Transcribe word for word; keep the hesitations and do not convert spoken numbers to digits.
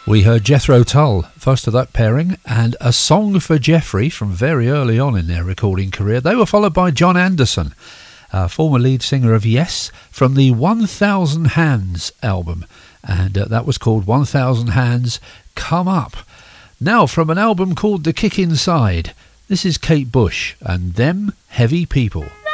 We heard Jethro Tull, first of that pairing, and A Song for Jeffrey from very early on in their recording career. They were followed by John Anderson, uh, former lead singer of Yes, from the one thousand Hands album, and uh, that was called one thousand Hands Come Up. Now from an album called The Kick Inside, this is Kate Bush and Them Heavy People.